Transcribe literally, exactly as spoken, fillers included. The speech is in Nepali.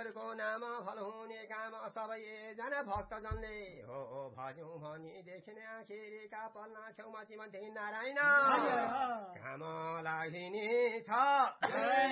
ईश्वरको नाम फल हुने काम सबै जना भक्तजनले हो भज्यौं भनी देखिने आखिरीका पल्ला छेउमा चिमन्ते नारायण काम लागिने छ